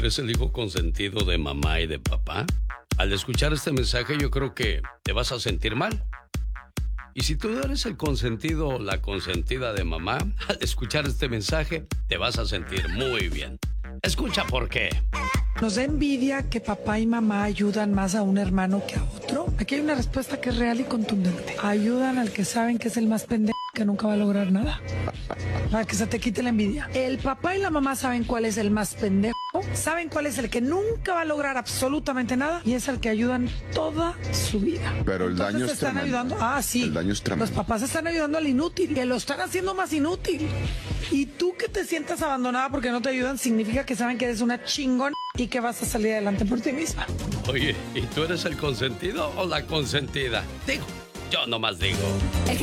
eres el hijo consentido de mamá y de papá, al escuchar este mensaje yo creo que te vas a sentir mal. Y si tú eres el consentido o la consentida de mamá, al escuchar este mensaje te vas a sentir muy bien. Escucha por qué. ¿Nos da envidia que papá y mamá ayudan más a un hermano que a otro? Aquí hay una respuesta que es real y contundente. Ayudan al que saben que es el más pendejo, que nunca va a lograr nada. Para que se te quite la envidia. El papá y la mamá saben cuál es el más pendejo, saben cuál es el que nunca va a lograr absolutamente nada y es el que ayudan toda su vida. Pero el Entonces, daño es están tremendo. ayudando. Sí. El daño es tremendo. Los papás están ayudando al inútil, que lo están haciendo más inútil. Y tú que te sientas abandonada porque no te ayudan, significa que saben que eres una chingona y que vas a salir adelante por ti misma. Oye, ¿y tú eres el consentido o la consentida? Digo, yo nomás digo.